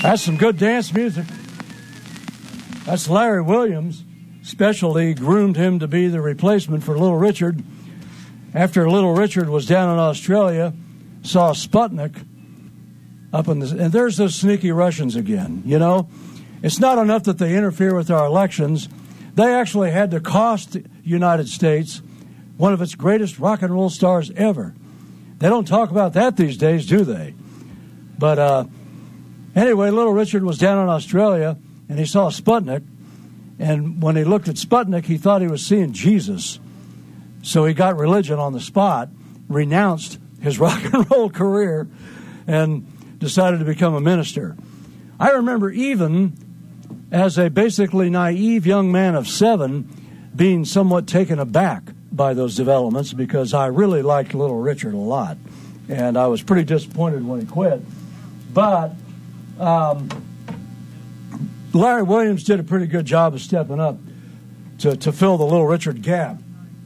That's some good dance music. That's Larry Williams. Specially groomed him to be the replacement for Little Richard. After Little Richard was down in Australia, saw Sputnik up in the... And there's those sneaky Russians again, you know. It's not enough that they interfere with our elections. They actually had to cost the United States one of its greatest rock and roll stars ever. They don't talk about that these days, do they? But anyway, Little Richard was down in Australia, and he saw Sputnik. And when he looked at Sputnik, he thought he was seeing Jesus. So he got religion on the spot, renounced his rock and roll career, and decided to become a minister. I remember even as a basically naive young man of 7 being somewhat taken aback by those developments because I really liked Little Richard a lot. And I was pretty disappointed when he quit. But Larry Williams did a pretty good job of stepping up to fill the Little Richard gap.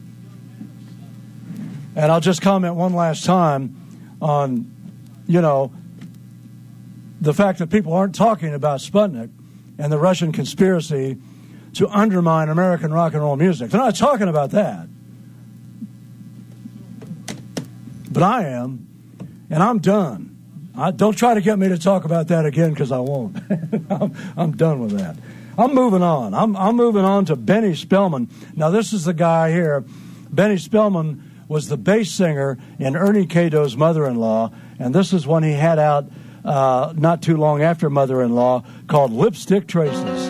And I'll just comment one last time on, you know, the fact that people aren't talking about Sputnik and the Russian conspiracy to undermine American rock and roll music. They're not talking about that. But I am, and I'm done. Don't try to get me to talk about that again because I won't. I'm done with that. I'm moving on. I'm moving on to Benny Spellman. Now, this is the guy here. Benny Spellman was the bass singer in Ernie Cato's Mother-in-Law, and this is one he had out not too long after Mother-in-Law called Lipstick Traces.